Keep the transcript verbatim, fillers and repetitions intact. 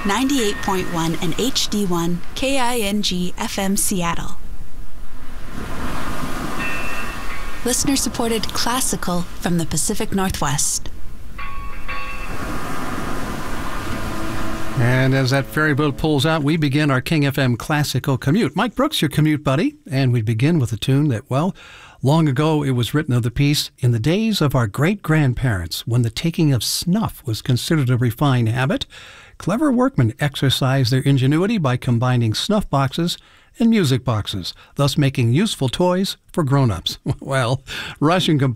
ninety-eight point one and H D one K I N G F M Seattle. Listener-supported classical from the Pacific Northwest. And as that ferry boat pulls out, we begin our King F M Classical Commute. Mike Brooks, your commute buddy, and we begin with a tune that, well, long ago it was written of the piece, in the days of our great-grandparents, when the taking of snuff was considered a refined habit, clever workmen exercised their ingenuity by combining snuff boxes and music boxes, thus making useful toys for grown-ups. Well, Russian composer